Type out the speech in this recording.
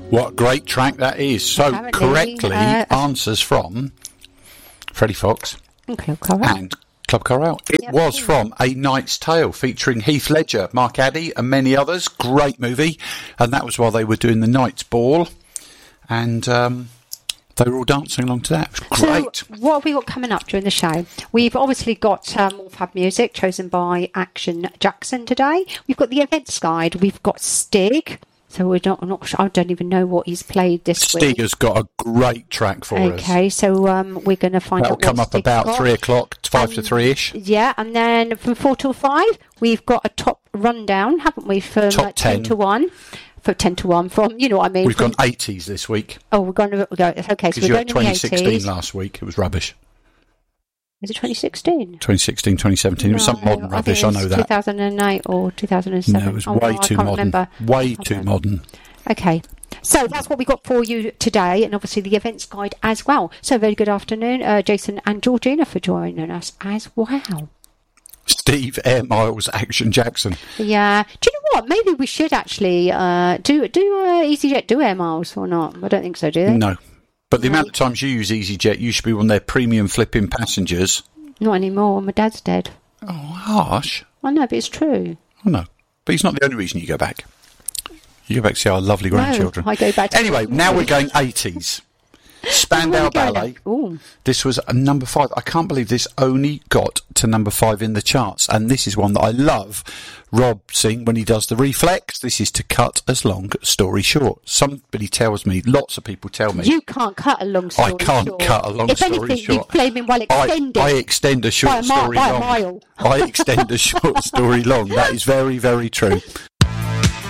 What a great track that is. So Apparently, correctly answers from Freddie Fox and Club Corral. and Club Corral. It was from A Knight's Tale, featuring Heath Ledger, Mark Addy and many others. Great movie. And that was while they were doing the Knight's Ball. And they were all dancing along to that. It was great. So what have we got coming up during the show? We've obviously got more fab music chosen by Action Jackson today. We've got the events guide. We've got Stig. So I'm not sure. I don't even know what he's played this week. Stig has got a great track for us. Okay, so we're going to find That'll out. come up Stig's about got. 3 o'clock, 5 to 3-ish. Yeah, and then from 4 till 5, we've got a top rundown, haven't we? From Top 10 to 1. For 10 to 1, from, you know what I mean? We've gone 80s this week. Oh, we're going to go. Okay, so Because we're you going had to the 2016 80s. last week. It was rubbish. Is it 2016? 2016, 2017. It was some modern rubbish, I know that. 2008 or 2007. No, it was Oh, way no, I too can't modern. remember. Way too modern. Okay, so that's what we got for you today, and obviously the events guide as well. So very good afternoon, Jason and Georgina, for joining us as well. Steve Air Miles Action Jackson. Yeah. Do you know what? Maybe we should actually do EasyJet do air miles or not? I don't think so, do they? No. But the amount of times you use EasyJet, you should be one of their premium flipping passengers. Not anymore. My dad's dead. Oh, harsh. I know, but it's true. Oh, no. But he's not the only reason you go back. You go back to see our lovely grandchildren. No, I go back to... Anyway, now we're going 80s. Spandau Ballet. Ooh. This was a number 5. I can't believe this only got to number 5 in the charts. And this is one that I love Rob sing when he does the reflex. This is To Cut a Long Story Short. Somebody tells me, lots of people tell me. You can't cut a long story short. I can't cut a long story short. If anything, you flaming well extended. I extend a short story long. By a mile. I extend a short story long. That is very, very true.